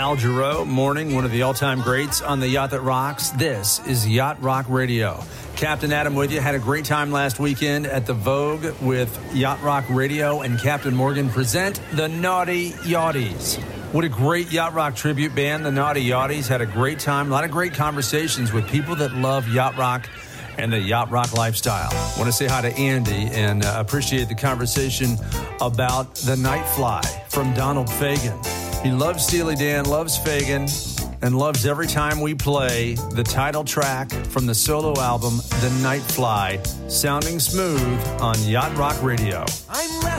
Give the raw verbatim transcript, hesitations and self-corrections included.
Al Jarreau, morning, one of the all-time greats on the Yacht That Rocks. This is Yacht Rock Radio. Captain Adam with you. Had a great time last weekend at the Vogue with Yacht Rock Radio and Captain Morgan present the Naughty Yachties. What a great Yacht Rock tribute band, the Naughty Yachties. Had a great time. A lot of great conversations with people that love Yacht Rock and the Yacht Rock lifestyle. I want to say hi to Andy and uh, appreciate the conversation about the Night Fly from Donald Fagen. He loves Steely Dan, loves Fagen, and loves every time we play the title track from the solo album, The Night Fly, sounding smooth on Yacht Rock Radio. I'm left